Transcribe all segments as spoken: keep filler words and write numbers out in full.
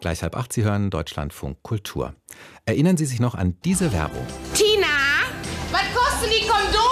gleich halb acht. Sie hören Deutschlandfunk Kultur. Erinnern Sie sich noch an diese Werbung? Tina, was kosten die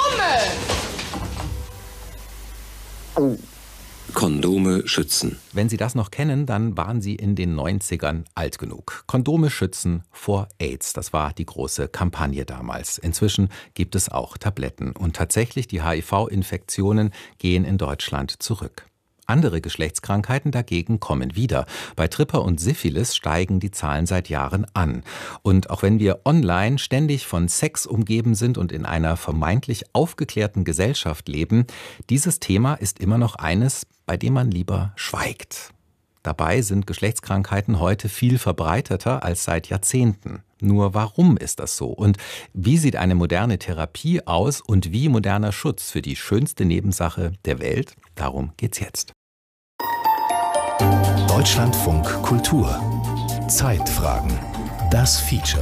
Kondome? Kondome schützen. Wenn Sie das noch kennen, dann waren Sie in den neunzigern alt genug. Kondome schützen vor AIDS, das war die große Kampagne damals. Inzwischen gibt es auch Tabletten. Und tatsächlich, die H I V-Infektionen gehen in Deutschland zurück. Andere Geschlechtskrankheiten dagegen kommen wieder. Bei Tripper und Syphilis steigen die Zahlen seit Jahren an. Und auch wenn wir online ständig von Sex umgeben sind und in einer vermeintlich aufgeklärten Gesellschaft leben, dieses Thema ist immer noch eines, bei dem man lieber schweigt. Dabei sind Geschlechtskrankheiten heute viel verbreiteter als seit Jahrzehnten. Nur warum ist das so? Und wie sieht eine moderne Therapie aus und wie moderner Schutz für die schönste Nebensache der Welt? Darum geht's jetzt. Deutschlandfunk Kultur. Zeitfragen. Das Feature.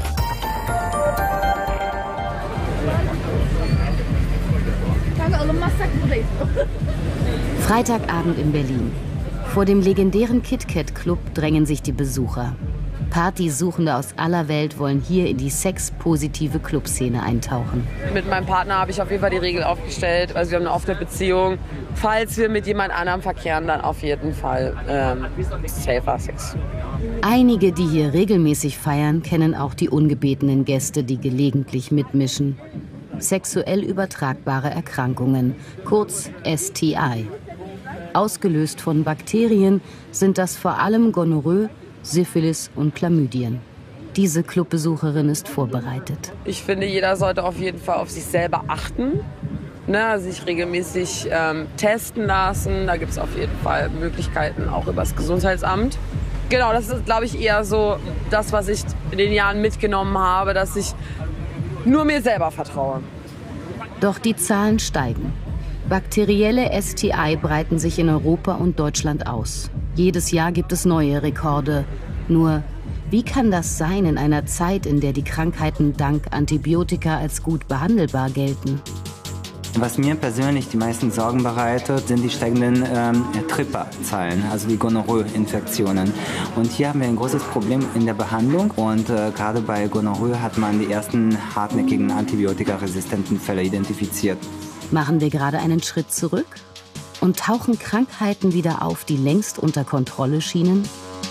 Freitagabend in Berlin. Vor dem legendären KitKat-Club drängen sich die Besucher. Partysuchende aus aller Welt wollen hier in die sexpositive Clubszene eintauchen. Mit meinem Partner habe ich auf jeden Fall die Regel aufgestellt. Also wir haben eine offene Beziehung. Falls wir mit jemand anderem verkehren, dann auf jeden Fall ähm, safer Sex. Einige, die hier regelmäßig feiern, kennen auch die ungebetenen Gäste, die gelegentlich mitmischen. Sexuell übertragbare Erkrankungen, kurz S T I. Ausgelöst von Bakterien sind das vor allem Gonorrhoe, Syphilis und Chlamydien. Diese Clubbesucherin ist vorbereitet. Ich finde, jeder sollte auf jeden Fall auf sich selber achten, ne, sich regelmäßig ähm, testen lassen. Da gibt es auf jeden Fall Möglichkeiten, auch über das Gesundheitsamt. Genau, das ist, glaube ich, eher so das, was ich in den Jahren mitgenommen habe, dass ich nur mir selber vertraue. Doch die Zahlen steigen. Bakterielle S T I breiten sich in Europa und Deutschland aus. Jedes Jahr gibt es neue Rekorde. Nur, wie kann das sein in einer Zeit, in der die Krankheiten dank Antibiotika als gut behandelbar gelten? Was mir persönlich die meisten Sorgen bereitet, sind die steigenden ähm, Tripper-Zahlen, also die Gonorrhoe-Infektionen. Und hier haben wir ein großes Problem in der Behandlung. Und äh, gerade bei Gonorrhoe hat man die ersten hartnäckigen antibiotikaresistenten Fälle identifiziert. Machen wir gerade einen Schritt zurück? Und tauchen Krankheiten wieder auf, die längst unter Kontrolle schienen?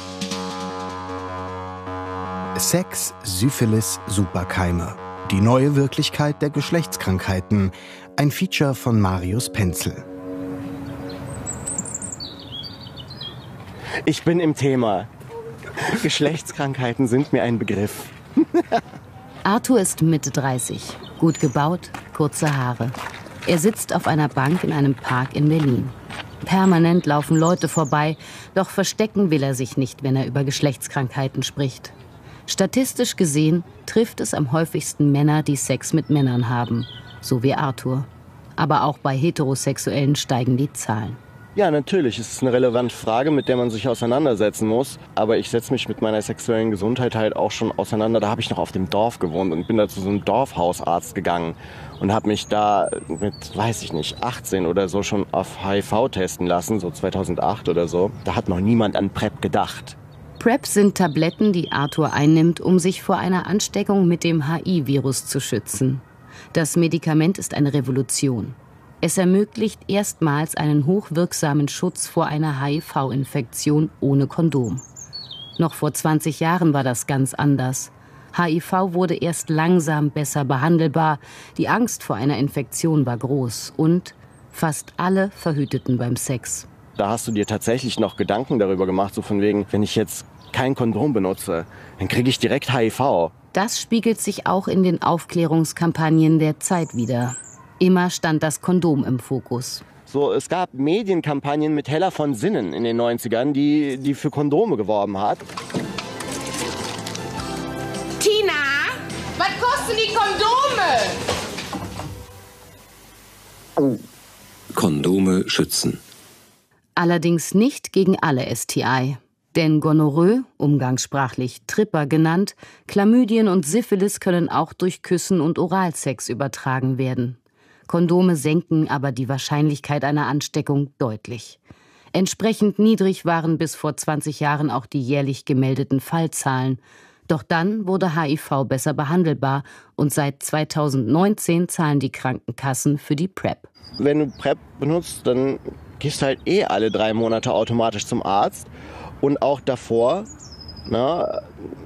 Sex, Syphilis, Superkeime. Die neue Wirklichkeit der Geschlechtskrankheiten. Ein Feature von Marius Penzel. Ich bin im Thema. Geschlechtskrankheiten sind mir ein Begriff. Arthur ist Mitte dreißig, gut gebaut, kurze Haare. Er sitzt auf einer Bank in einem Park in Berlin. Permanent laufen Leute vorbei, doch verstecken will er sich nicht, wenn er über Geschlechtskrankheiten spricht. Statistisch gesehen trifft es am häufigsten Männer, die Sex mit Männern haben, so wie Arthur. Aber auch bei Heterosexuellen steigen die Zahlen. Ja, natürlich. Es ist eine relevante Frage, mit der man sich auseinandersetzen muss. Aber ich setze mich mit meiner sexuellen Gesundheit halt auch schon auseinander. Da habe ich noch auf dem Dorf gewohnt und bin da zu so einem Dorfhausarzt gegangen und habe mich da mit, weiß ich nicht, achtzehn oder so schon auf H I V testen lassen, so zweitausendacht oder so. Da hat noch niemand an PrEP gedacht. PrEP sind Tabletten, die Arthur einnimmt, um sich vor einer Ansteckung mit dem H I-Virus zu schützen. Das Medikament ist eine Revolution. Es ermöglicht erstmals einen hochwirksamen Schutz vor einer H I V-Infektion ohne Kondom. Noch vor zwanzig Jahren war das ganz anders. H I V wurde erst langsam besser behandelbar. Die Angst vor einer Infektion war groß und fast alle verhüteten beim Sex. Da hast du dir tatsächlich noch Gedanken darüber gemacht, so von wegen, wenn ich jetzt kein Kondom benutze, dann kriege ich direkt H I V. Das spiegelt sich auch in den Aufklärungskampagnen der Zeit wider. Immer stand das Kondom im Fokus. So, es gab Medienkampagnen mit Hella von Sinnen in den neunzigern, die, die für Kondome geworben hat. Tina, was kosten die Kondome? Kondome schützen. Allerdings nicht gegen alle S T I. Denn Gonorrhoe, umgangssprachlich Tripper genannt, Chlamydien und Syphilis können auch durch Küssen und Oralsex übertragen werden. Kondome senken aber die Wahrscheinlichkeit einer Ansteckung deutlich. Entsprechend niedrig waren bis vor zwanzig Jahren auch die jährlich gemeldeten Fallzahlen. Doch dann wurde H I V besser behandelbar und seit zweitausendneunzehn zahlen die Krankenkassen für die PrEP. Wenn du PrEP benutzt, dann gehst du halt eh alle drei Monate automatisch zum Arzt. Und auch davor, na,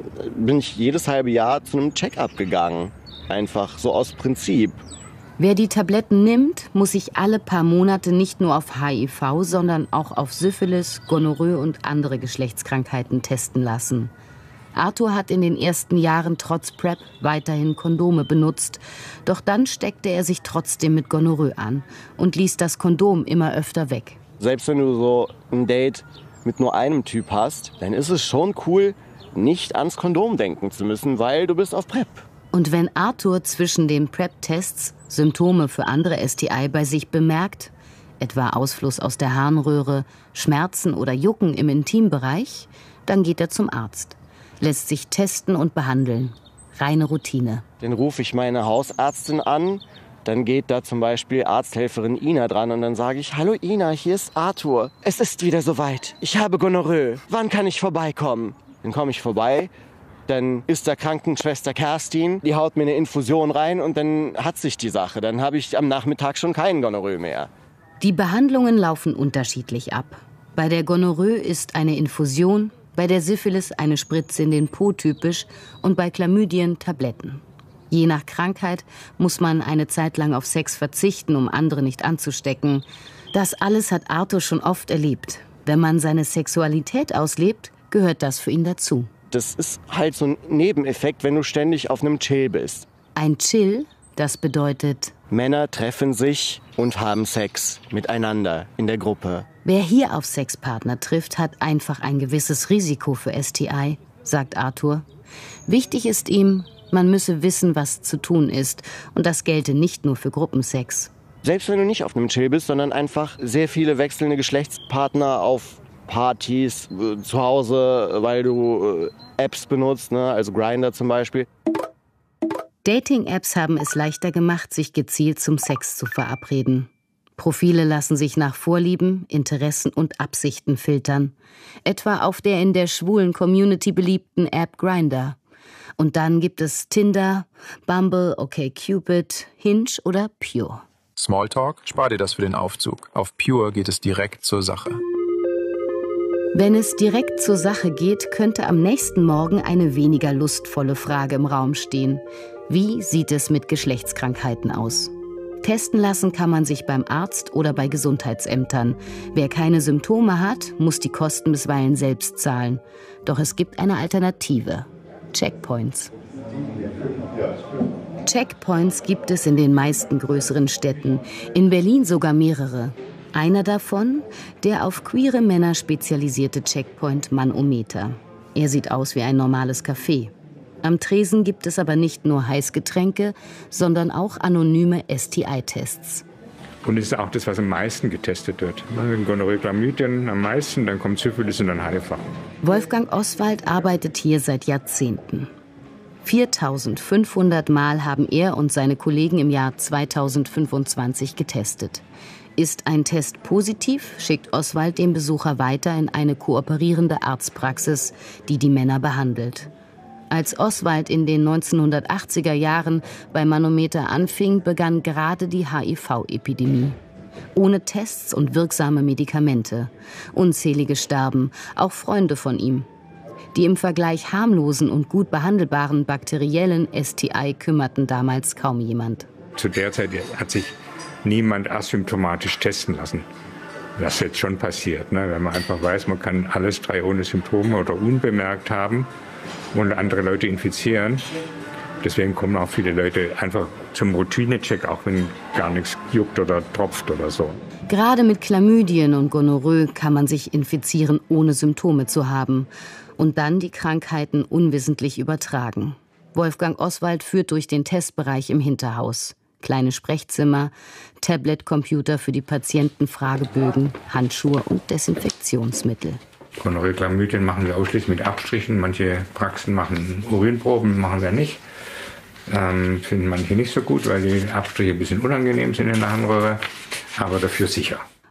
bin ich jedes halbe Jahr zu einem Check-up gegangen. Einfach so aus Prinzip. Wer die Tabletten nimmt, muss sich alle paar Monate nicht nur auf H I V, sondern auch auf Syphilis, Gonorrhoe und andere Geschlechtskrankheiten testen lassen. Arthur hat in den ersten Jahren trotz PrEP weiterhin Kondome benutzt. Doch dann steckte er sich trotzdem mit Gonorrhoe an und ließ das Kondom immer öfter weg. Selbst wenn du so ein Date mit nur einem Typ hast, dann ist es schon cool, nicht ans Kondom denken zu müssen, weil du bist auf PrEP. Und wenn Arthur zwischen den PrEP-Tests Symptome für andere S T I bei sich bemerkt, etwa Ausfluss aus der Harnröhre, Schmerzen oder Jucken im Intimbereich, dann geht er zum Arzt. Lässt sich testen und behandeln. Reine Routine. Dann rufe ich meine Hausärztin an, dann geht da zum Beispiel Arzthelferin Ina dran und dann sage ich, hallo Ina, hier ist Arthur. Es ist wieder soweit. Ich habe Gonorrhoe. Wann kann ich vorbeikommen? Dann komme ich vorbei, dann ist da Krankenschwester Kerstin, die haut mir eine Infusion rein und dann hat sich die Sache. Dann habe ich am Nachmittag schon keinen Gonorrhoe mehr. Die Behandlungen laufen unterschiedlich ab. Bei der Gonorrhoe ist eine Infusion, bei der Syphilis eine Spritze in den Po typisch und bei Chlamydien Tabletten. Je nach Krankheit muss man eine Zeit lang auf Sex verzichten, um andere nicht anzustecken. Das alles hat Arthur schon oft erlebt. Wenn man seine Sexualität auslebt, gehört das für ihn dazu. Das ist halt so ein Nebeneffekt, wenn du ständig auf einem Chill bist. Ein Chill, das bedeutet... Männer treffen sich und haben Sex miteinander in der Gruppe. Wer hier auf Sexpartner trifft, hat einfach ein gewisses Risiko für S T I, sagt Arthur. Wichtig ist ihm, man müsse wissen, was zu tun ist. Und das gelte nicht nur für Gruppensex. Selbst wenn du nicht auf einem Chill bist, sondern einfach sehr viele wechselnde Geschlechtspartner auf Partys, äh, zu Hause, weil du äh, Apps benutzt, ne? Also Grindr zum Beispiel. Dating-Apps haben es leichter gemacht, sich gezielt zum Sex zu verabreden. Profile lassen sich nach Vorlieben, Interessen und Absichten filtern. Etwa auf der in der schwulen Community beliebten App Grindr. Und dann gibt es Tinder, Bumble, OkCupid, Hinge oder Pure. Smalltalk, spar dir das für den Aufzug. Auf Pure geht es direkt zur Sache. Wenn es direkt zur Sache geht, könnte am nächsten Morgen eine weniger lustvolle Frage im Raum stehen. Wie sieht es mit Geschlechtskrankheiten aus? Testen lassen kann man sich beim Arzt oder bei Gesundheitsämtern. Wer keine Symptome hat, muss die Kosten bisweilen selbst zahlen. Doch es gibt eine Alternative. Checkpoints. Checkpoints gibt es in den meisten größeren Städten, in Berlin sogar mehrere. Einer davon, der auf queere Männer spezialisierte Checkpoint Manometer. Er sieht aus wie ein normales Café. Am Tresen gibt es aber nicht nur Heißgetränke, sondern auch anonyme S T I-Tests. Und es ist auch das, was am meisten getestet wird. Gonorrhoe, Chlamydien am meisten, dann kommt Syphilis und dann H I V. Wolfgang Oswald arbeitet hier seit Jahrzehnten. viertausendfünfhundert Mal haben er und seine Kollegen im Jahr zweitausendfünfundzwanzig getestet. Ist ein Test positiv, schickt Oswald den Besucher weiter in eine kooperierende Arztpraxis, die die Männer behandelt. Als Oswald in den neunzehnhundertachtziger Jahren bei Manometer anfing, begann gerade die H I V-Epidemie. Ohne Tests und wirksame Medikamente. Unzählige starben, auch Freunde von ihm. Die im Vergleich harmlosen und gut behandelbaren bakteriellen S T I kümmerten damals kaum jemand. Zu der Zeit hat sich niemand asymptomatisch testen lassen. Das jetzt schon passiert, ne? Wenn man einfach weiß, man kann alles drei ohne Symptome oder unbemerkt haben und andere Leute infizieren. Deswegen kommen auch viele Leute einfach zum Routinecheck, auch wenn gar nichts juckt oder tropft oder so. Gerade mit Chlamydien und Gonorrhoe kann man sich infizieren, ohne Symptome zu haben. Und dann die Krankheiten unwissentlich übertragen. Wolfgang Oswald führt durch den Testbereich im Hinterhaus. Kleine Sprechzimmer, Tablet-Computer für die Patienten, Fragebögen, Handschuhe und Desinfektionsmittel. Gonorrhoe, Chlamydien machen wir ausschließlich mit Abstrichen. Manche Praxen machen Urinproben, machen wir nicht. Ähm, finden manche nicht so gut, weil die Abstriche ein bisschen unangenehm sind in der Harnröhre, aber dafür sicher.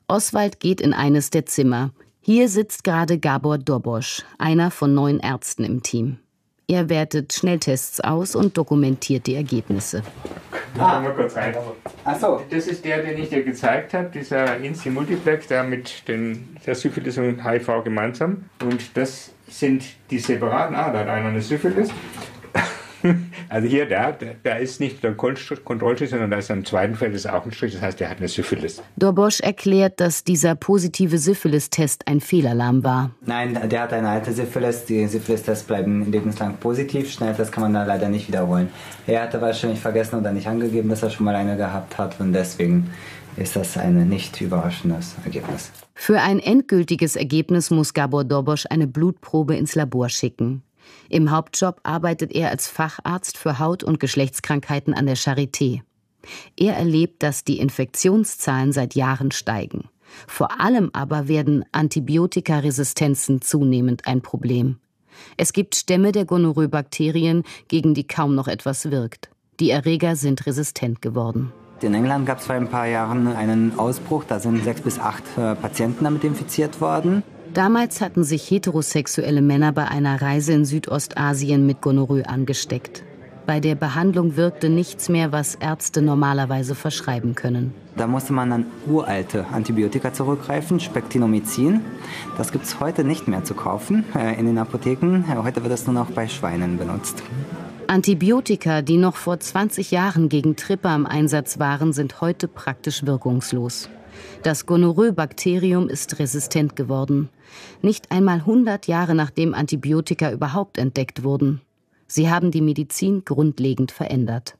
Oswald geht in eines der Zimmer. Hier sitzt gerade Gabor Dobosch, einer von neun Ärzten im Team. Er wertet Schnelltests aus und dokumentiert die Ergebnisse. Da kommen wir kurz rein. Ach so. Das ist der, den ich dir gezeigt habe, dieser Insi Multiplex, der mit den, der Syphilis und H I V gemeinsam. Und das sind die separaten, ah, da hat einer eine Syphilis. Also hier, da, da ist nicht der Kontrollstrich, sondern da ist am zweiten Feld ist auch ein Strich, das heißt, der hat eine Syphilis. Dobosch erklärt, dass dieser positive Syphilis-Test ein Fehlalarm war. Nein, der hat eine alte Syphilis, die Syphilis-Tests bleiben lebenslang positiv, Schnelltest kann man da leider nicht wiederholen. Er hatte wahrscheinlich vergessen oder nicht angegeben, dass er schon mal eine gehabt hat und deswegen ist das ein nicht überraschendes Ergebnis. Für ein endgültiges Ergebnis muss Gabor Dobosch eine Blutprobe ins Labor schicken. Im Hauptjob arbeitet er als Facharzt für Haut- und Geschlechtskrankheiten an der Charité. Er erlebt, dass die Infektionszahlen seit Jahren steigen. Vor allem aber werden Antibiotikaresistenzen zunehmend ein Problem. Es gibt Stämme der Gonorrhoe-Bakterien, gegen die kaum noch etwas wirkt. Die Erreger sind resistent geworden. In England gab es vor ein paar Jahren einen Ausbruch, da sind sechs bis acht äh, Patienten damit infiziert worden. Damals hatten sich heterosexuelle Männer bei einer Reise in Südostasien mit Gonorrhoe angesteckt. Bei der Behandlung wirkte nichts mehr, was Ärzte normalerweise verschreiben können. Da musste man an uralte Antibiotika zurückgreifen, Spektinomycin. Das gibt es heute nicht mehr zu kaufen äh, in den Apotheken. Heute wird es nur noch bei Schweinen benutzt. Antibiotika, die noch vor zwanzig Jahren gegen Tripper im Einsatz waren, sind heute praktisch wirkungslos. Das Gonorrhoe-Bakterium ist resistent geworden. Nicht einmal hundert Jahre nachdem Antibiotika überhaupt entdeckt wurden. Sie haben die Medizin grundlegend verändert.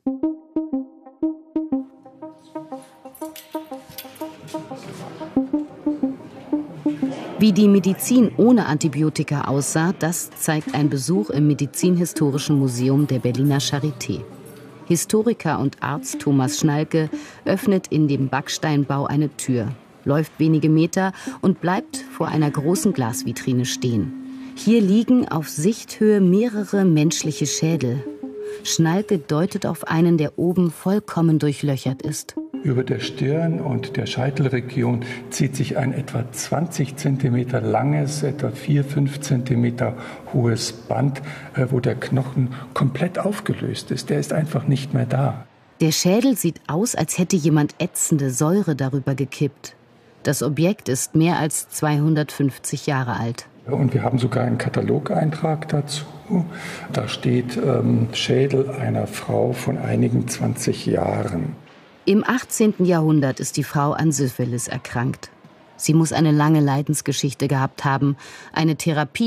Wie die Medizin ohne Antibiotika aussah, das zeigt ein Besuch im Medizinhistorischen Museum der Berliner Charité. Historiker und Arzt Thomas Schnalke öffnet in dem Backsteinbau eine Tür, läuft wenige Meter und bleibt vor einer großen Glasvitrine stehen. Hier liegen auf Sichthöhe mehrere menschliche Schädel. Schnalke deutet auf einen, der oben vollkommen durchlöchert ist. Über der Stirn und der Scheitelregion zieht sich ein etwa zwanzig Zentimeter langes, etwa vier bis fünf Zentimeter hohes Band, wo der Knochen komplett aufgelöst ist. Der ist einfach nicht mehr da. Der Schädel sieht aus, als hätte jemand ätzende Säure darüber gekippt. Das Objekt ist mehr als zweihundertfünfzig Jahre alt. Und wir haben sogar einen Katalogeintrag dazu. Da steht ähm, Schädel einer Frau von einigen zwanzig Jahren. Im achtzehnten Jahrhundert ist die Frau an Syphilis erkrankt. Sie muss eine lange Leidensgeschichte gehabt haben. Eine Therapie